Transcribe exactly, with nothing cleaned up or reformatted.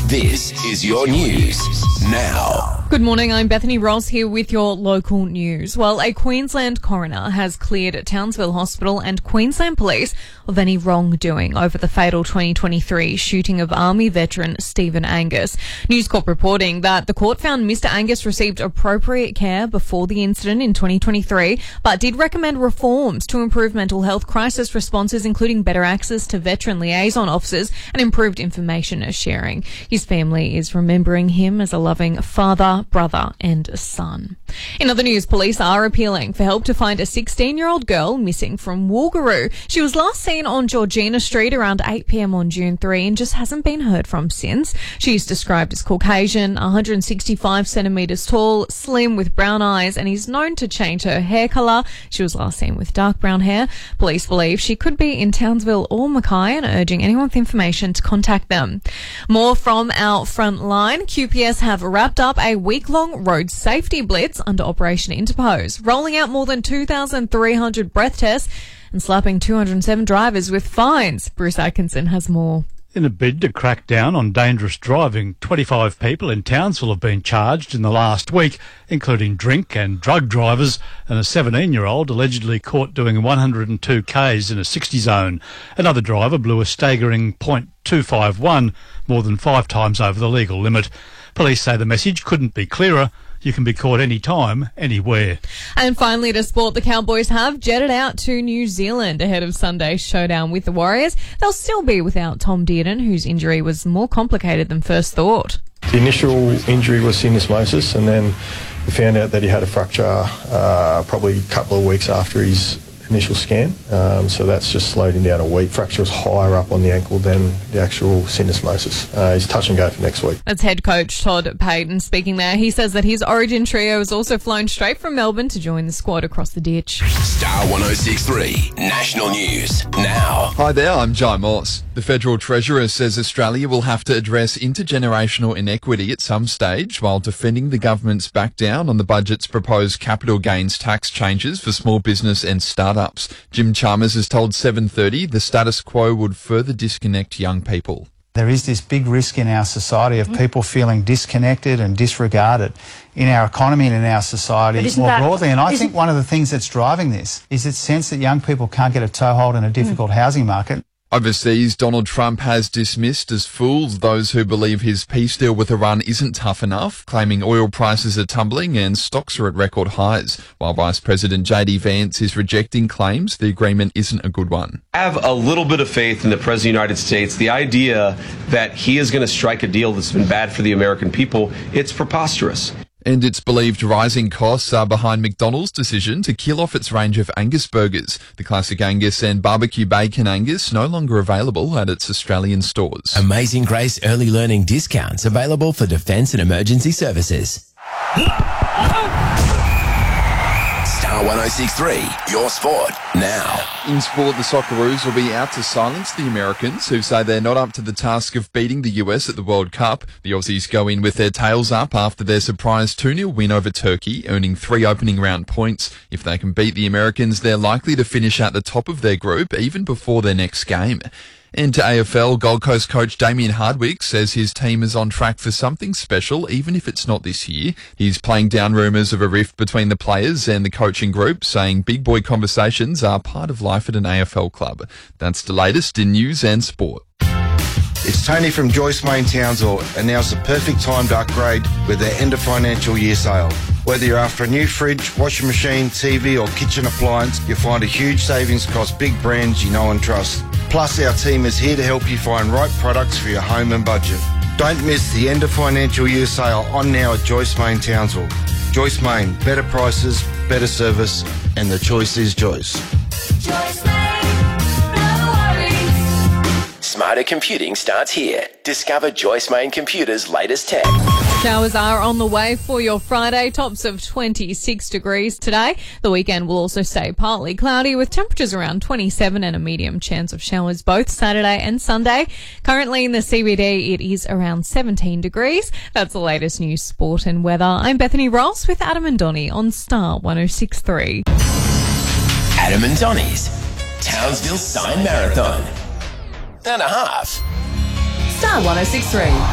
This is your news now. Good morning, I'm Bethany Ross here with your local news. Well, a Queensland coroner has cleared Townsville Hospital and Queensland Police of any wrongdoing over the fatal twenty twenty-three shooting of Army veteran Stephen Angus. News Corp reporting that the court found Mister Angus received appropriate care before the incident in twenty twenty-three, but did recommend reforms to improve mental health crisis responses, including better access to veteran liaison officers and improved information sharing. His family is remembering him as a loving father, brother and son. In other news, police are appealing for help to find a sixteen-year-old girl missing from Woogaroo. She was last seen on Georgina Street around eight p.m. on June third and just hasn't been heard from since. She's described as Caucasian, one hundred sixty-five centimetres tall, slim with brown eyes, and is known to change her hair colour. She was last seen with dark brown hair. Police believe she could be in Townsville or Mackay and are urging anyone with information to contact them. More from our front line. Q P S have wrapped up a week-long road safety blitz under Operation Interpose, rolling out more than two thousand three hundred breath tests and slapping two hundred seven drivers with fines. Bruce Atkinson has more. In a bid to crack down on dangerous driving, twenty-five people in Townsville have been charged in the last week, including drink and drug drivers, and a seventeen-year-old allegedly caught doing one hundred two kays in a sixty zone. Another driver blew a staggering point two five one, more than five times over the legal limit. Police say the message couldn't be clearer. You can be caught anytime, anywhere. And finally to sport, the Cowboys have jetted out to New Zealand ahead of Sunday's showdown with the Warriors. They'll still be without Tom Dearden, whose injury was more complicated than first thought. The initial injury was syndesmosis, and then we found out that he had a fracture uh, probably a couple of weeks after his initial scan, um, so that's just slowed him down a week. Fracture was higher up on the ankle than the actual syndesmosis. Uh, he's touch and go for next week. That's head coach Todd Payton speaking there. He says that his Origin trio has also flown straight from Melbourne to join the squad across the ditch. Star one oh six point three National News now. Hi there, I'm Jai Morse. The Federal Treasurer says Australia will have to address intergenerational inequity at some stage while defending the government's back down on the budget's proposed capital gains tax changes for small business and startups. Jim Chalmers has told seven thirty the status quo would further disconnect young people. There is this big risk in our society of people feeling disconnected and disregarded in our economy and in our society more that, broadly. And I think one of the things that's driving this is its sense that young people can't get a toehold in a difficult mm. housing market. Overseas, Donald Trump has dismissed as fools those who believe his peace deal with Iran isn't tough enough, claiming oil prices are tumbling and stocks are at record highs, while Vice President J D Vance is rejecting claims the agreement isn't a good one. I have a little bit of faith in the President of the United States. The idea that he is going to strike a deal that's been bad for the American people, it's preposterous. And it's believed rising costs are behind McDonald's decision to kill off its range of Angus burgers. The classic Angus and barbecue bacon Angus no longer available at its Australian stores. Amazing Grace early learning discounts available for defence and emergency services. Star one oh six point three, your sport now. In sport, the Socceroos will be out to silence the Americans, who say they're not up to the task of beating the U S at the World Cup. The Aussies go in with their tails up after their surprise two nil win over Turkey, earning three opening round points. If they can beat the Americans, they're likely to finish at the top of their group even before their next game. And to A F L, Gold Coast coach Damien Hardwick says his team is on track for something special, even if it's not this year. He's playing down rumours of a rift between the players and the coaching group, saying big boy conversations are part of life at an A F L club. That's the latest in news and sport. It's Tony from Joyce Main Townsville, and now's the perfect time to upgrade with their end of financial year sale. Whether you're after a new fridge, washing machine, T V or kitchen appliance, you'll find a huge savings across big brands you know and trust. Plus, our team is here to help you find right products for your home and budget. Don't miss the end of financial year sale on now at Joyce Main Townsville. Joyce Main, better prices, better service, and the choice is Joyce. Joyce Main, no worries. Smarter computing starts here. Discover Joyce Main Computers' latest tech. Showers are on the way for your Friday, tops of twenty-six degrees today. The weekend will also stay partly cloudy with temperatures around twenty-seven and a medium chance of showers both Saturday and Sunday. Currently in the C B D, it is around seventeen degrees. That's the latest news, sport and weather. I'm Bethany Ross with Adam and Donnie on Star one oh six point three. Adam and Donnie's Townsville Sign Marathon and a half. Star one oh six point three.